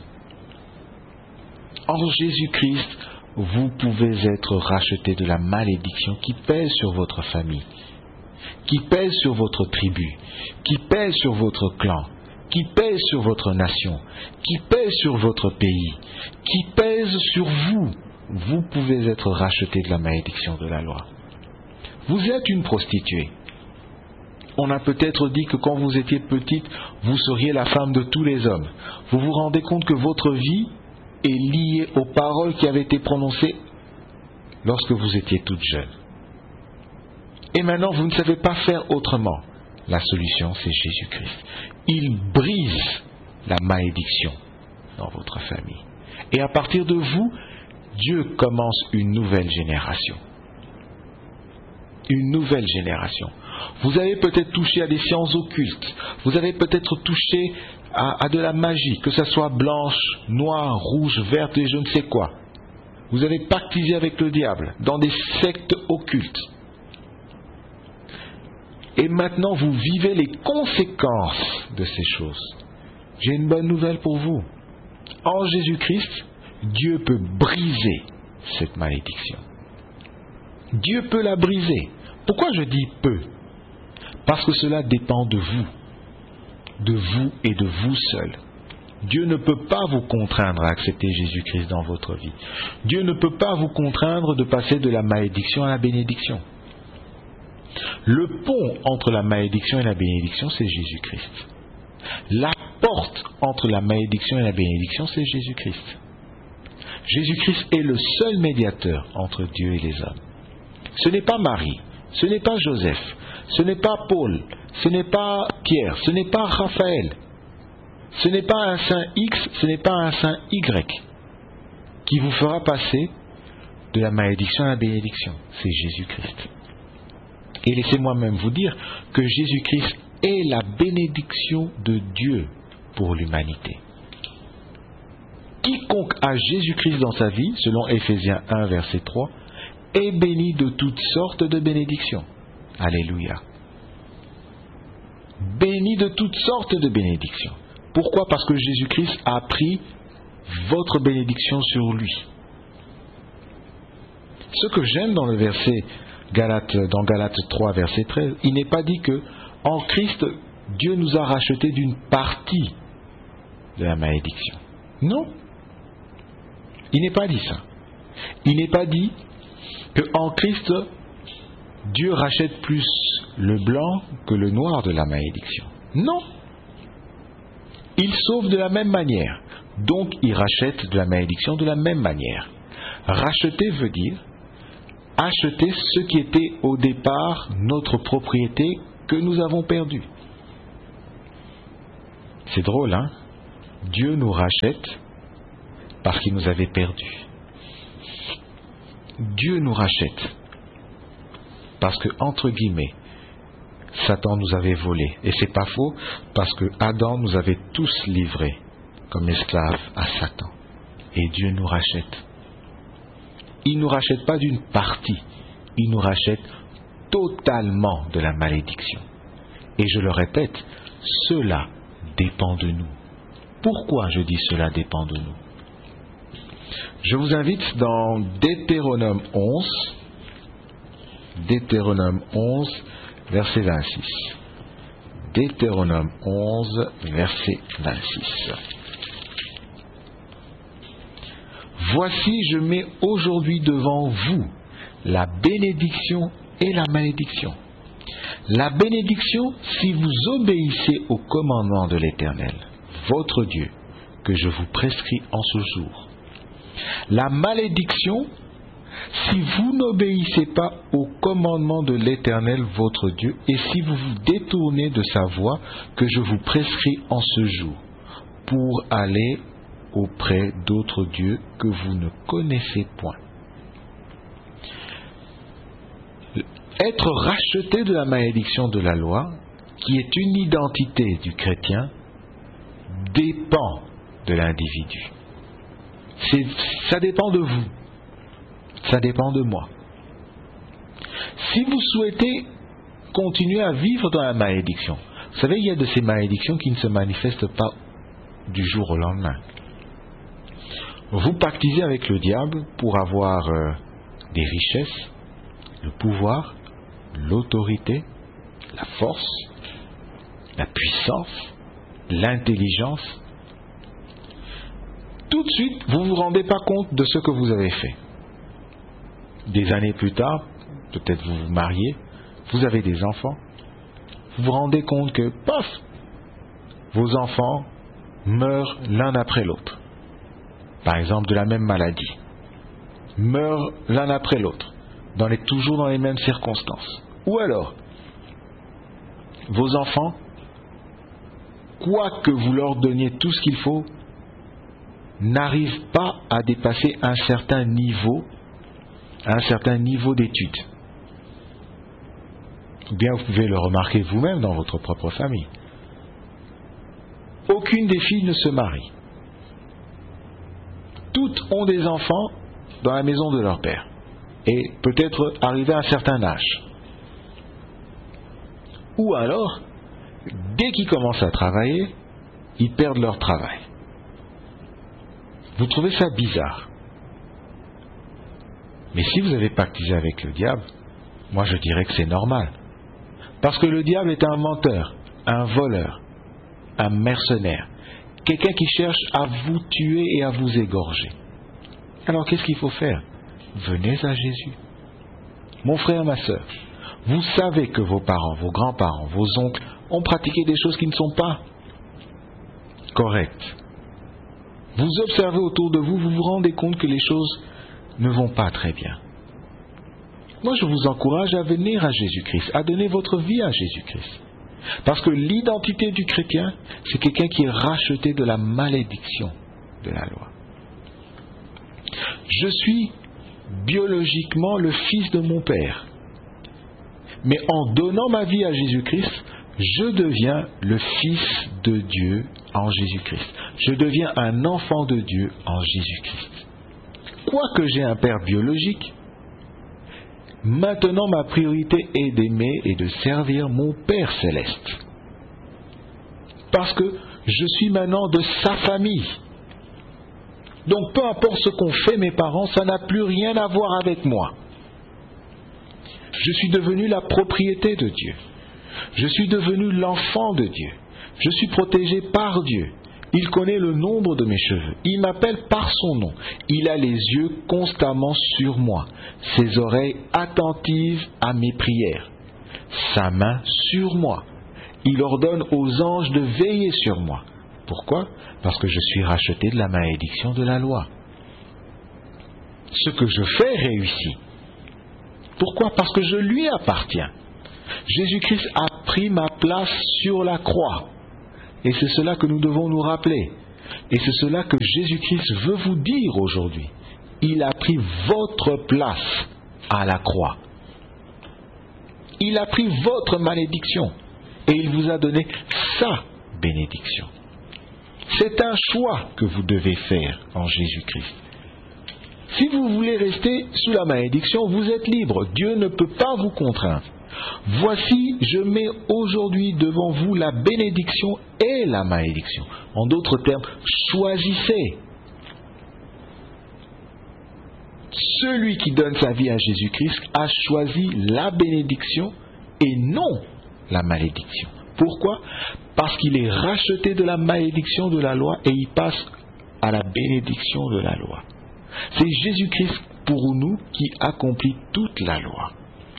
En Jésus-Christ, vous pouvez être rachetés de la malédiction qui pèse sur votre famille, qui pèse sur votre tribu, qui pèse sur votre clan, qui pèse sur votre nation, qui pèse sur votre pays, qui pèse sur vous. Vous pouvez être rachetés de la malédiction de la loi. Vous êtes une prostituée. On a peut-être dit que quand vous étiez petite, vous seriez la femme de tous les hommes. Vous vous rendez compte que votre vie est liée aux paroles qui avaient été prononcées lorsque vous étiez toute jeune. Et maintenant, vous ne savez pas faire autrement. La solution, c'est Jésus-Christ. Il brise la malédiction dans votre famille. Et à partir de vous, Dieu commence une nouvelle génération. Une nouvelle génération. Vous avez peut-être touché à des sciences occultes. Vous avez peut-être touché à de la magie, que ce soit blanche, noire, rouge, verte et je ne sais quoi. Vous avez pactisé avec le diable dans des sectes occultes. Et maintenant, vous vivez les conséquences de ces choses. J'ai une bonne nouvelle pour vous. En Jésus-Christ, Dieu peut briser cette malédiction. Dieu peut la briser. Pourquoi je dis peut? Parce que cela dépend de vous et de vous seul. Dieu ne peut pas vous contraindre à accepter Jésus-Christ dans votre vie. Dieu ne peut pas vous contraindre de passer de la malédiction à la bénédiction. Le pont entre la malédiction et la bénédiction, c'est Jésus-Christ. La porte entre la malédiction et la bénédiction, c'est Jésus-Christ. Jésus-Christ est le seul médiateur entre Dieu et les hommes. Ce n'est pas Marie, ce n'est pas Joseph, ce n'est pas Paul, ce n'est pas Pierre, ce n'est pas Raphaël, ce n'est pas un saint X, ce n'est pas un saint Y qui vous fera passer de la malédiction à la bénédiction. C'est Jésus-Christ. Et laissez-moi même vous dire que Jésus-Christ est la bénédiction de Dieu pour l'humanité. Quiconque a Jésus-Christ dans sa vie, selon Éphésiens 1, verset 3, est béni de toutes sortes de bénédictions. Alléluia. Béni de toutes sortes de bénédictions. Pourquoi? Parce que Jésus-Christ a pris votre bénédiction sur lui. Ce que j'aime dans le verset dans Galates 3, verset 13, il n'est pas dit que en Christ, Dieu nous a rachetés d'une partie de la malédiction. Non. Il n'est pas dit ça. Il n'est pas dit qu'en Christ, Dieu rachète plus le blanc que le noir de la malédiction. Non. Il sauve de la même manière. Donc, il rachète de la malédiction de la même manière. Racheter veut dire acheter ce qui était au départ notre propriété que nous avons perdu. C'est drôle, hein? Dieu nous rachète parce qu'il nous avait perdus. Dieu nous rachète parce que, entre guillemets, Satan nous avait volés. Et c'est pas faux, parce que Adam nous avait tous livrés comme esclaves à Satan. Et Dieu nous rachète. Il ne nous rachète pas d'une partie, il nous rachète totalement de la malédiction. Et je le répète, cela dépend de nous. Pourquoi je dis cela dépend de nous? Je vous invite dans Deutéronome 11, verset 26. Deutéronome 11, verset 26. Voici, je mets aujourd'hui devant vous la bénédiction et la malédiction. La bénédiction, si vous obéissez au commandement de l'Éternel, votre Dieu, que je vous prescris en ce jour. La malédiction, si vous n'obéissez pas au commandement de l'Éternel, votre Dieu, et si vous vous détournez de sa voie que je vous prescris en ce jour, pour aller auprès d'autres dieux que vous ne connaissez point. Être racheté de la malédiction de la loi, qui est une identité du chrétien, dépend de l'individu. Ça dépend de vous. Ça dépend de moi. Si vous souhaitez continuer à vivre dans la malédiction, vous savez, il y a de ces malédictions qui ne se manifestent pas du jour au lendemain. Vous pactisez avec le diable pour avoir des richesses, le pouvoir, l'autorité, la force, la puissance, l'intelligence. Tout de suite, vous ne vous rendez pas compte de ce que vous avez fait. Des années plus tard, peut-être vous vous mariez, vous avez des enfants, vous vous rendez compte que, paf, vos enfants meurent l'un après l'autre. Par exemple, de la même maladie. Meurent l'un après l'autre, toujours dans les mêmes circonstances. Ou alors, vos enfants, quoi que vous leur donniez tout ce qu'il faut, n'arrivent pas à dépasser un certain niveau d'études. Ou bien vous pouvez le remarquer vous-même dans votre propre famille. Aucune des filles ne se marie. Toutes ont des enfants dans la maison de leur père. Et peut-être arrivés à un certain âge. Ou alors, dès qu'ils commencent à travailler, ils perdent leur travail. Vous trouvez ça bizarre? Mais si vous avez pactisé avec le diable, moi je dirais que c'est normal. Parce que le diable est un menteur, un voleur, un mercenaire, quelqu'un qui cherche à vous tuer et à vous égorger. Alors qu'est-ce qu'il faut faire? Venez à Jésus. Mon frère, ma sœur, vous savez que vos parents, vos grands-parents, vos oncles ont pratiqué des choses qui ne sont pas correctes. Vous observez autour de vous, vous vous rendez compte que les choses ne vont pas très bien. Moi, je vous encourage à venir à Jésus-Christ, à donner votre vie à Jésus-Christ. Parce que l'identité du chrétien, c'est quelqu'un qui est racheté de la malédiction de la loi. Je suis biologiquement le fils de mon père. Mais en donnant ma vie à Jésus-Christ, je deviens le fils de Dieu en Jésus-Christ. Je deviens un enfant de Dieu en Jésus-Christ. Quoique j'ai un père biologique, maintenant ma priorité est d'aimer et de servir mon Père céleste. Parce que je suis maintenant de sa famille. Donc peu importe ce qu'ont fait mes parents, ça n'a plus rien à voir avec moi. Je suis devenu la propriété de Dieu. Je suis devenu l'enfant de Dieu. Je suis protégé par Dieu. Il connaît le nombre de mes cheveux. Il m'appelle par son nom. Il a les yeux constamment sur moi, ses oreilles attentives à mes prières, sa main sur moi. Il ordonne aux anges de veiller sur moi. Pourquoi? Parce que je suis racheté de la malédiction de la loi. Ce que je fais réussit. Pourquoi? Parce que je lui appartiens. Jésus-Christ a pris ma place sur la croix. Et c'est cela que nous devons nous rappeler. Et c'est cela que Jésus-Christ veut vous dire aujourd'hui. Il a pris votre place à la croix. Il a pris votre malédiction. Et il vous a donné sa bénédiction. C'est un choix que vous devez faire en Jésus-Christ. Si vous voulez rester sous la malédiction, vous êtes libre. Dieu ne peut pas vous contraindre. Voici, je mets aujourd'hui devant vous la bénédiction et la malédiction. En d'autres termes, choisissez. Celui qui donne sa vie à Jésus-Christ a choisi la bénédiction et non la malédiction. Pourquoi? Parce qu'il est racheté de la malédiction de la loi et il passe à la bénédiction de la loi. C'est Jésus-Christ pour nous qui accomplit toute la loi.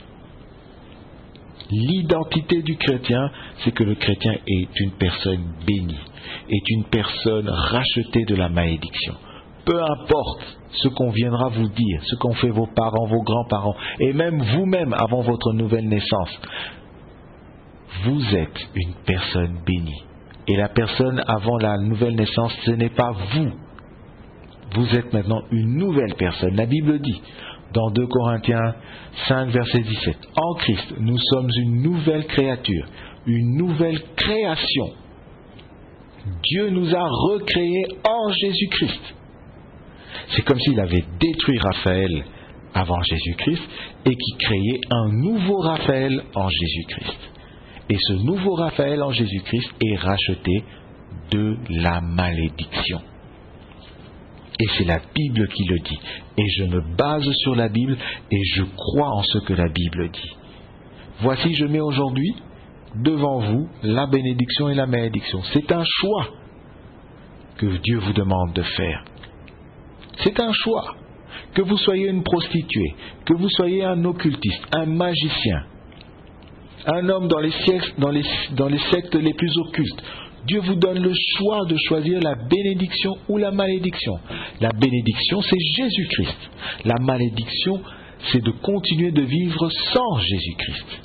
L'identité du chrétien, c'est que le chrétien est une personne bénie, est une personne rachetée de la malédiction. Peu importe ce qu'on viendra vous dire, ce qu'ont fait vos parents, vos grands-parents, et même vous-même avant votre nouvelle naissance, vous êtes une personne bénie. Et la personne avant la nouvelle naissance, ce n'est pas vous. Vous êtes maintenant une nouvelle personne. La Bible dit, dans 2 Corinthiens 5, verset 17, « En Christ, nous sommes une nouvelle créature, une nouvelle création. Dieu nous a recréés en Jésus-Christ. » C'est comme s'il avait détruit Raphaël avant Jésus-Christ et qui créait un nouveau Raphaël en Jésus-Christ. Et ce nouveau Raphaël en Jésus-Christ est racheté de la malédiction. Et c'est la Bible qui le dit. Et je me base sur la Bible et je crois en ce que la Bible dit. Voici, je mets aujourd'hui devant vous la bénédiction et la malédiction. C'est un choix que Dieu vous demande de faire. C'est un choix. Que vous soyez une prostituée, que vous soyez un occultiste, un magicien, un homme dans les sectes les plus occultes, Dieu vous donne le choix de choisir la bénédiction ou la malédiction. La bénédiction, c'est Jésus-Christ. La malédiction, c'est de continuer de vivre sans Jésus-Christ.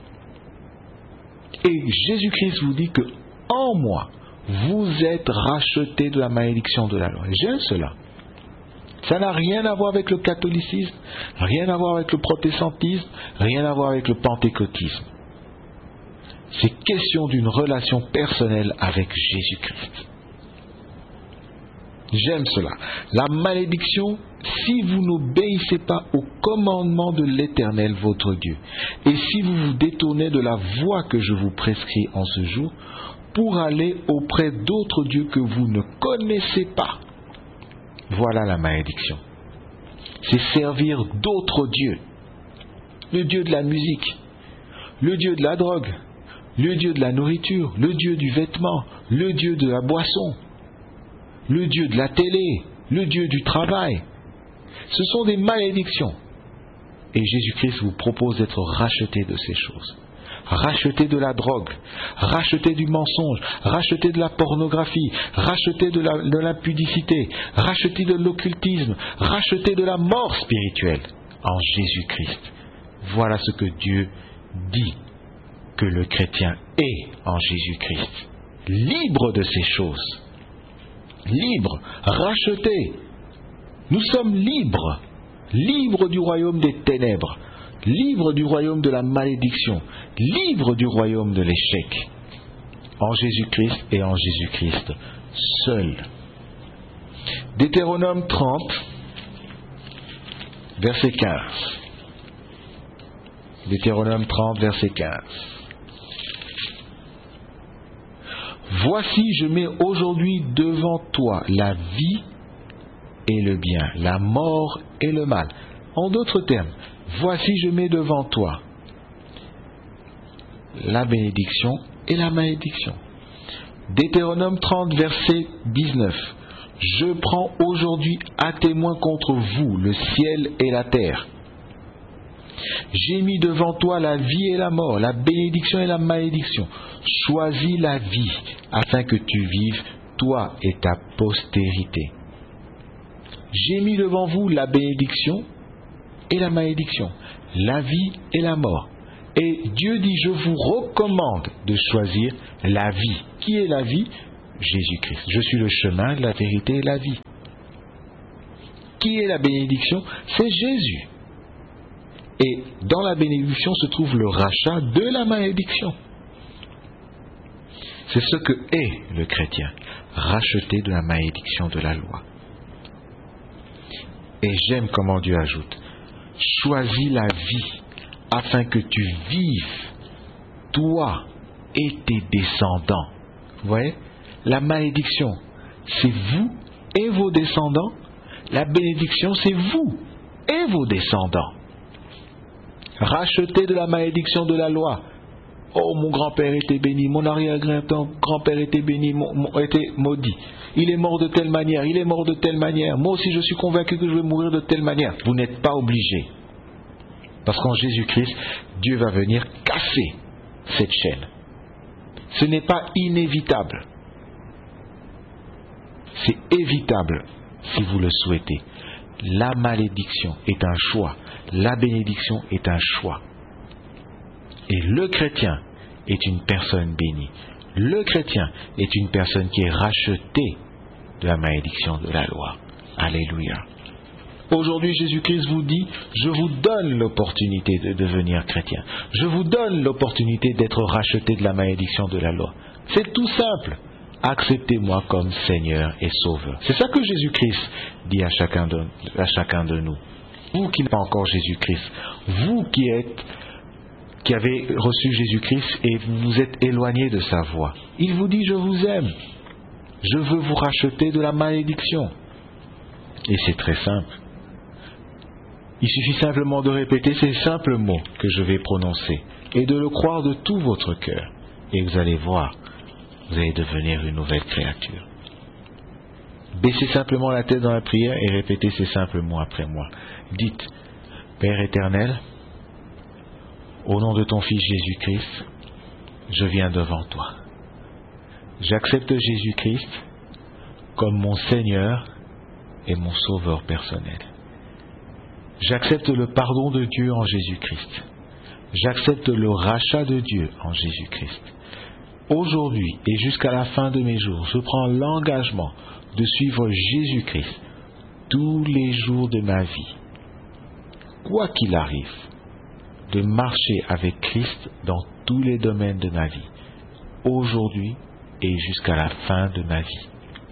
Et Jésus-Christ vous dit que en moi, vous êtes rachetés de la malédiction de la loi. J'aime cela. Ça n'a rien à voir avec le catholicisme, rien à voir avec le protestantisme, rien à voir avec le pentecôtisme. C'est question d'une relation personnelle avec Jésus-Christ. J'aime cela. La malédiction, si vous n'obéissez pas au commandement de l'Éternel, votre Dieu, et si vous vous détournez de la voie que je vous prescris en ce jour, pour aller auprès d'autres dieux que vous ne connaissez pas, voilà la malédiction. C'est servir d'autres dieux. Le dieu de la musique, le dieu de la drogue, le dieu de la nourriture, le dieu du vêtement, le dieu de la boisson, le dieu de la télé, le dieu du travail. Ce sont des malédictions. Et Jésus-Christ vous propose d'être racheté de ces choses. Racheté de la drogue, racheté du mensonge, racheté de la pornographie, racheté de l'impudicité, racheté de l'occultisme, racheté de la mort spirituelle en Jésus-Christ. Voilà ce que Dieu dit que le chrétien est en Jésus-Christ. Libre de ces choses. Libre, racheté. Nous sommes libres. Libres du royaume des ténèbres. Libres du royaume de la malédiction. Libres du royaume de l'échec. En Jésus-Christ et en Jésus-Christ seul. Deutéronome 30, verset 15. Deutéronome 30, verset 15. Voici, je mets aujourd'hui devant toi la vie et le bien, la mort et le mal. En d'autres termes, voici, je mets devant toi la bénédiction et la malédiction. Deutéronome 30, verset 19. Je prends aujourd'hui à témoin contre vous le ciel et la terre. J'ai mis devant toi la vie et la mort, la bénédiction et la malédiction. Choisis la vie, afin que tu vives, toi et ta postérité. J'ai mis devant vous la bénédiction et la malédiction, la vie et la mort. Et Dieu dit, je vous recommande de choisir la vie. Qui est la vie? Jésus-Christ. Je suis le chemin, la vérité et la vie. Qui est la bénédiction? C'est Jésus. Et dans la bénédiction se trouve le rachat de la malédiction. C'est ce que est le chrétien, racheté de la malédiction de la loi. Et j'aime comment Dieu ajoute, choisis la vie afin que tu vives, toi et tes descendants. Vous voyez, la malédiction, c'est vous et vos descendants. La bénédiction, c'est vous et vos descendants. Rachetés de la malédiction de la loi. Oh, mon grand-père était béni, mon arrière-grand-père était béni, était maudit. Il est mort de telle manière, il est mort de telle manière. Moi aussi, je suis convaincu que je vais mourir de telle manière. Vous n'êtes pas obligé. Parce qu'en Jésus-Christ, Dieu va venir casser cette chaîne. Ce n'est pas inévitable. C'est évitable si vous le souhaitez. La malédiction est un choix. La bénédiction est un choix. Et le chrétien est une personne bénie. Le chrétien est une personne qui est rachetée de la malédiction de la loi. Alléluia. Aujourd'hui, Jésus-Christ vous dit, je vous donne l'opportunité de devenir chrétien. Je vous donne l'opportunité d'être racheté de la malédiction de la loi. C'est tout simple. Acceptez-moi comme Seigneur et Sauveur. C'est ça que Jésus-Christ dit à chacun de nous. Vous qui n'êtes pas encore Jésus-Christ, vous qui avez reçu Jésus-Christ et vous êtes éloigné de sa voie. Il vous dit, je vous aime. Je veux vous racheter de la malédiction. Et c'est très simple. Il suffit simplement de répéter ces simples mots que je vais prononcer et de le croire de tout votre cœur. Et vous allez voir, vous allez devenir une nouvelle créature. Baissez simplement la tête dans la prière et répétez ces simples mots après moi. Dites, Père éternel, au nom de ton Fils Jésus-Christ, je viens devant toi. J'accepte Jésus-Christ comme mon Seigneur et mon Sauveur personnel. J'accepte le pardon de Dieu en Jésus-Christ. J'accepte le rachat de Dieu en Jésus-Christ. Aujourd'hui et jusqu'à la fin de mes jours, je prends l'engagement de suivre Jésus-Christ tous les jours de ma vie. Quoi qu'il arrive, de marcher avec Christ dans tous les domaines de ma vie, aujourd'hui et jusqu'à la fin de ma vie.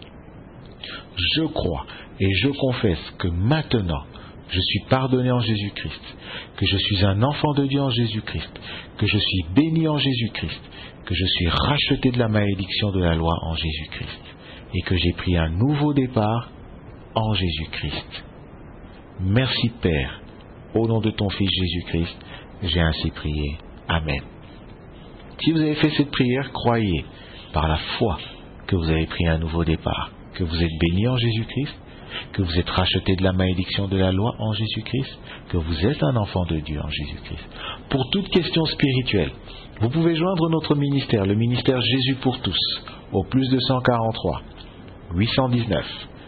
Je crois et je confesse que maintenant, je suis pardonné en Jésus-Christ, que je suis un enfant de Dieu en Jésus-Christ, que je suis béni en Jésus-Christ, que je suis racheté de la malédiction de la loi en Jésus-Christ, et que j'ai pris un nouveau départ en Jésus-Christ. Merci Père, au nom de ton Fils Jésus-Christ, j'ai ainsi prié. Amen. Si vous avez fait cette prière, croyez par la foi que vous avez pris un nouveau départ, que vous êtes béni en Jésus-Christ, que vous êtes racheté de la malédiction de la loi en Jésus-Christ, que vous êtes un enfant de Dieu en Jésus-Christ. Pour toute question spirituelle, vous pouvez joindre notre ministère, le ministère Jésus pour tous, au plus 243 819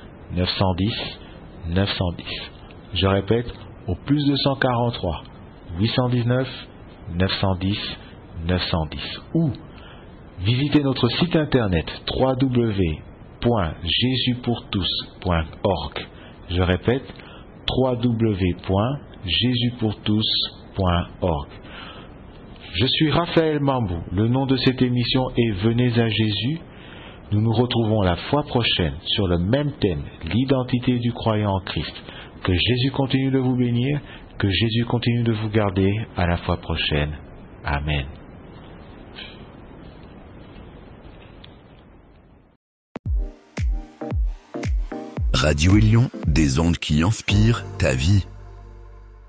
910 910. Je répète, au plus 243 819 910 910. Ou visitez notre site internet www.jesuspourtous.org. Je répète, www.jesuspourtous.org. Je suis Raphaël Mambou. Le nom de cette émission est Venez à Jésus. Nous nous retrouvons la fois prochaine sur le même thème, l'identité du croyant en Christ. Que Jésus continue de vous bénir, que Jésus continue de vous garder. À la fois prochaine. Amen. Radio Élion, des ondes qui inspirent ta vie.